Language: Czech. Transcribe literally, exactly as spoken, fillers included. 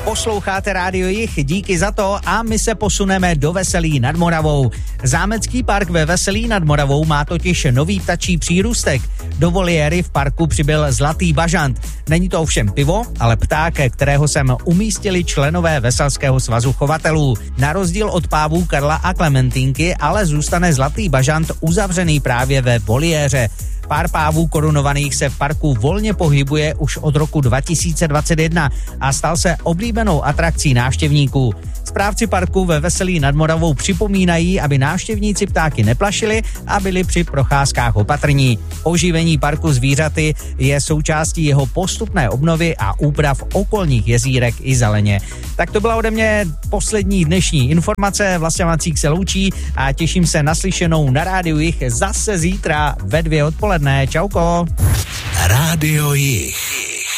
Posloucháte Rádio Jich, díky za to a my se posuneme do Veselí nad Moravou. Zámecký park ve Veselí nad Moravou má totiž nový ptačí přírůstek. Do voliéry v parku přibyl zlatý bažant. Není to ovšem pivo, ale pták, kterého sem umístili členové Veselského svazu chovatelů. Na rozdíl od pávů Karla a Klementínky ale zůstane zlatý bažant uzavřený právě ve voliéře. Pár pávů korunovaných se v parku volně pohybuje už od roku dva tisíce dvacet jedna a stal se oblíbenou atrakcí návštěvníků. Správci parku ve Veselí nad Moravou připomínají, aby návštěvníci ptáky neplašili a byli při procházkách opatrní. Oživení parku zvířaty je součástí jeho postupné obnovy a úprav okolních jezírek i zeleně. Tak to byla ode mě poslední dnešní informace. Vlastě Macík se loučí a těším se na slyšenou na Rádiu Jich zase zítra ve dvě odpoledne. Čauko. Rádio Jich.